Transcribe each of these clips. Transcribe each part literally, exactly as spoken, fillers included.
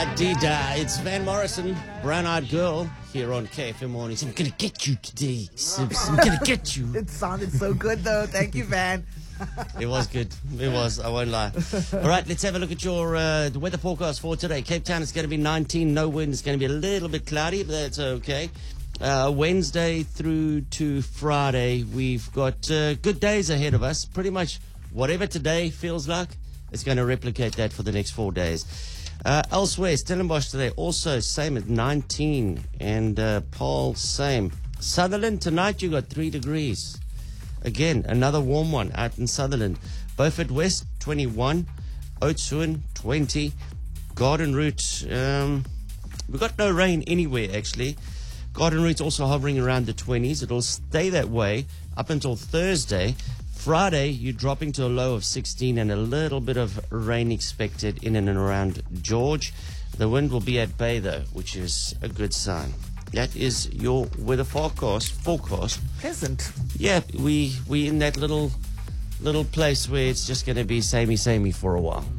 Indeed, uh, it's Van Morrison, Brown Eyed Girl, here on K F M Mornings. I'm going to get you today, Sibs. I'm going to get you. It sounded so good, though. Thank you, Van. It was good. It was. I won't lie. All right, let's have a look at your uh, the weather forecast for today. Cape Town is going to be nineteen. No wind. It's going to be a little bit cloudy, but that's okay. Uh, Wednesday through to Friday, we've got uh, good days ahead of us. Pretty much whatever today feels like, it's going to replicate that for the next four days. Uh, elsewhere, Stellenbosch today also same at nineteen, and uh, Paul same. Sutherland tonight you got three degrees. Again, another warm one out in Sutherland. Beaufort West twenty-one, Oudtshoorn twenty, Garden Route. Um, we got no rain anywhere actually. Garden Route's also hovering around the twenties. It'll stay that way up until Thursday. Friday, you're dropping to a low of sixteen and a little bit of rain expected in and around George. The wind will be at bay, though, which is a good sign. That is your weather forecast. Forecast. Pleasant. Yeah, we we in that little little place where it's just going to be samey samey for a while.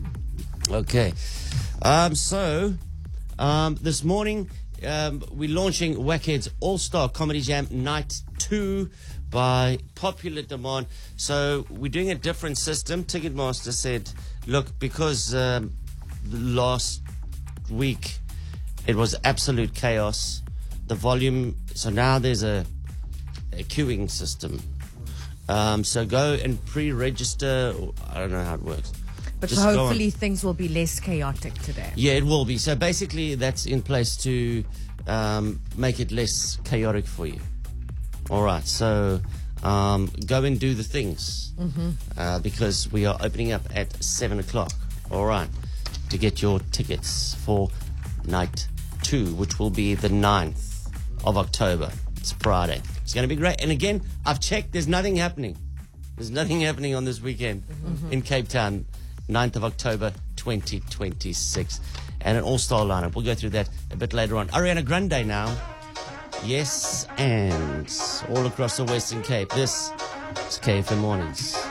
Okay, um, so um, this morning um, we're launching Wackhead's All Star Comedy Jam Night Two. By popular demand. So we're doing a different system. Ticketmaster said, look, because um, last week it was absolute chaos, the volume, so now there's a, a queuing system. Um, so go and pre-register. I don't know how it works. But Just hopefully things will be less chaotic today. Yeah, it will be. So basically that's in place to um, make it less chaotic for you. All right, so um, go and do the things mm-hmm. uh, because we are opening up at seven o'clock. All right, to get your tickets for night two, which will be the ninth of October. It's Friday. It's going to be great. And again, I've checked. There's nothing happening. There's nothing happening on this weekend mm-hmm. in Cape Town, ninth of October, twenty twenty-six. And an all-star lineup. We'll go through that a bit later on. Ariana Grande now. Yes, and all across the Western Cape. This is K F M Mornings.